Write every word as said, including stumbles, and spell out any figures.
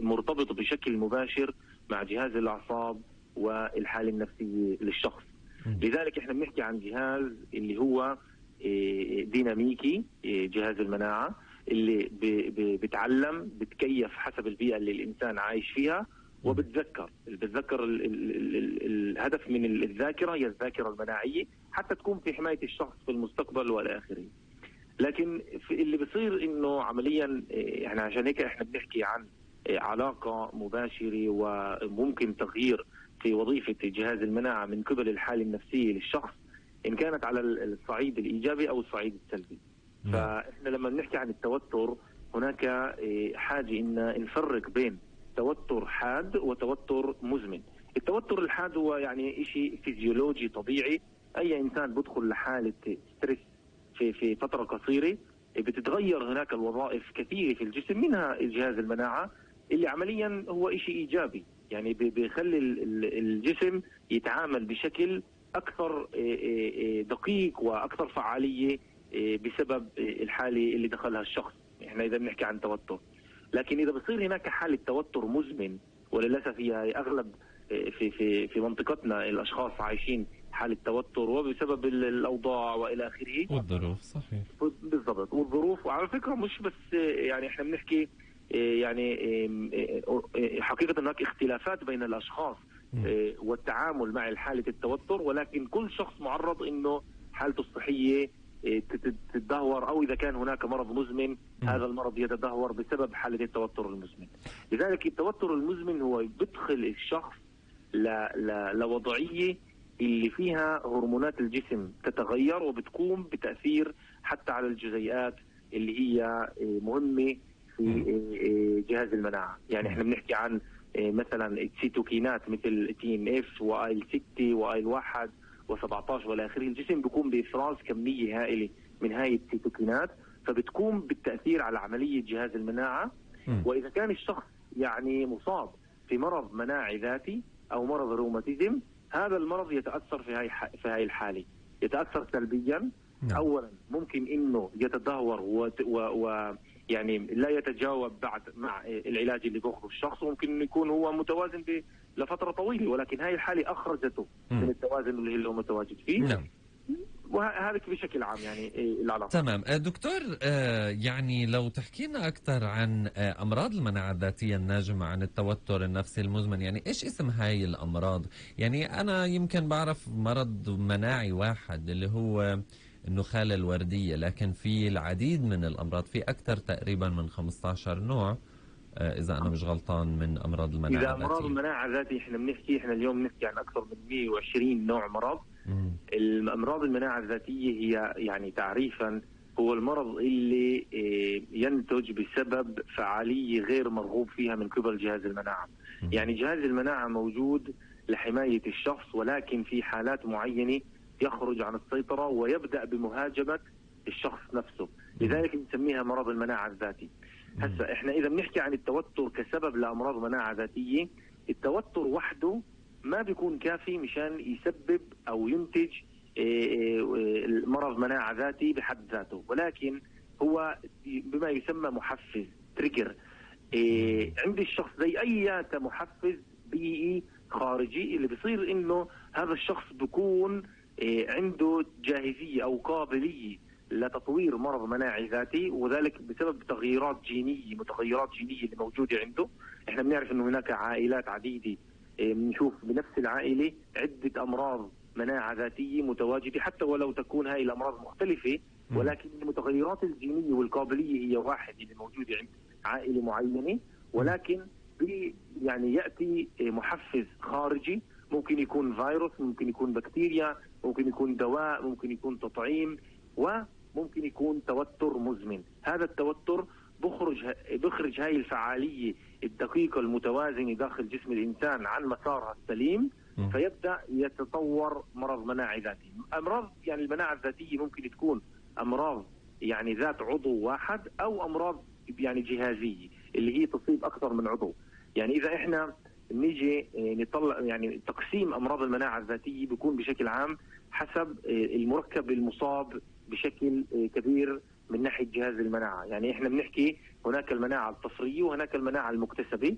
مرتبط بشكل مباشر مع جهاز الأعصاب والحالة النفسية للشخص. لذلك احنا بنحكي عن جهاز اللي هو ديناميكي، جهاز المناعة اللي بتعلم بتكيف حسب البيئة اللي الإنسان عايش فيها، وبتذكر بتذكر ال ال ال الهدف من الذاكرة هي الذاكرة المناعية حتى تكون في حماية الشخص في المستقبل والى آخره. لكن في اللي بصير انه عمليا يعني عشان هيك احنا بنحكي عن علاقة مباشرة وممكن تغيير في وظيفة جهاز المناعة من قبل الحالة النفسية للشخص إن كانت على الصعيد الإيجابي أو الصعيد السلبي. م. فإحنا لما بنحكي عن التوتر هناك حاجة إن نفرق بين توتر حاد وتوتر مزمن. التوتر الحاد هو يعني إشي فيزيولوجي طبيعي، أي إنسان بدخل لحالة ستريس في في فترة قصيرة بتتغير هناك الوظائف كثيرة في الجسم، منها الجهاز المناعة اللي عمليا هو إشي إيجابي، يعني بيخلي الجسم يتعامل بشكل أكثر دقيق وأكثر فعالية بسبب الحالة اللي دخلها الشخص. احنا إذا بنحكي عن توتر، لكن إذا بصير هناك حالة توتر مزمن، وللأسف هي أغلب في في في منطقتنا الأشخاص عايشين حالة توتر وبسبب الأوضاع وإلى آخره والظروف. صحيح بالضبط، والظروف. وعلى فكرة مش بس يعني احنا بنحكي يعني حقيقة هناك اختلافات بين الأشخاص والتعامل مع حالة التوتر، ولكن كل شخص معرض إنه حالته الصحية تتدهور، أو إذا كان هناك مرض مزمن هذا المرض يتدهور بسبب حالة التوتر المزمن. لذلك التوتر المزمن هو بدخل الشخص ل... ل... لوضعية اللي فيها هرمونات الجسم تتغير وبتقوم بتأثير حتى على الجزيئات اللي هي مهمة في جهاز المناعة. يعني احنا بنحكي عن مثلا السيتوكينات مثل تي ان اف وايل ستة وايل واحد وسبعتاشر والى اخره. الجسم بيقوم بافراز كمية هائلة من هاي السيتوكينات، فبتقوم بالتأثير على عملية جهاز المناعة. واذا كان الشخص يعني مصاب في مرض مناعي ذاتي او مرض روماتيزم، هذا المرض يتأثر في هاي في هاي الحالة، يتأثر سلبيا. اولا ممكن انه يتدهور و, و... و... يعني لا يتجاوب بعد مع العلاج اللي بياخذه الشخص، وممكن يكون هو متوازن لفترة طويلة، ولكن هاي الحالة أخرجته م. من التوازن اللي هو متواجد فيه. نعم. وهذا بشكل عام يعني العلاقة. تمام دكتور، يعني لو تحكينا أكثر عن أمراض المناعة الذاتية الناجمة عن التوتر النفسي المزمن، يعني إيش اسم هاي الأمراض؟ يعني أنا يمكن بعرف مرض مناعي واحد اللي هو النخالة الوردية، لكن في العديد من الأمراض، في أكثر تقريبا من خمسة عشر نوع إذا أنا مش غلطان من أمراض المناعة الذاتية. إذا أمراض المناعة الذاتية إحنا بنحكي إحنا اليوم بنحكي عن أكثر من مئة وعشرين نوع مرض. مم. الأمراض المناعة الذاتية هي يعني تعريفا هو المرض اللي ينتج بسبب فعالية غير مرغوب فيها من قبل جهاز المناعة. مم. يعني جهاز المناعة موجود لحماية الشخص، ولكن في حالات معينة يخرج عن السيطرة ويبدأ بمهاجمة الشخص نفسه، لذلك نسميها مرض المناعة الذاتي. هسا احنا اذا بنحكي عن التوتر كسبب لامراض مناعة ذاتية، التوتر وحده ما بيكون كافي مشان يسبب او ينتج مرض مناعة ذاتي بحد ذاته، ولكن هو بما يسمى محفز تريجر عند الشخص، زي اي محفز بيئي خارجي اللي بيصير انه هذا الشخص بيكون عنده جاهزية او قابلية لتطوير مرض مناعي ذاتي، وذلك بسبب تغييرات جينية متغيرات جينية اللي موجودة عنده. احنا بنعرف انه هناك عائلات عديدة، بنشوف بنفس العائلة عدة امراض مناعة ذاتية متواجدة، حتى ولو تكون هاي الامراض مختلفة، ولكن المتغيرات الجينية والقابلية هي واحد اللي موجودة عند عائلة معينة، ولكن يعني يأتي محفز خارجي، ممكن يكون فيروس، ممكن يكون بكتيريا، ممكن يكون دواء، ممكن يكون تطعيم، وممكن يكون توتر مزمن. هذا التوتر بخرج بخرج هاي الفعالية الدقيقة المتوازنة داخل جسم الإنسان عن مسارها السليم، فيبدأ يتطور مرض مناعي ذاتي. أمراض يعني المناعة الذاتية ممكن تكون أمراض يعني ذات عضو واحد، أو أمراض يعني جهازية اللي هي تصيب أكثر من عضو. يعني إذا إحنا نيجي نطلع يعني تقسيم أمراض المناعة الذاتية بيكون بشكل عام حسب المركب المصاب بشكل كبير من ناحية جهاز المناعة. يعني احنا بنحكي هناك المناعة الطفرية وهناك المناعة المكتسبة.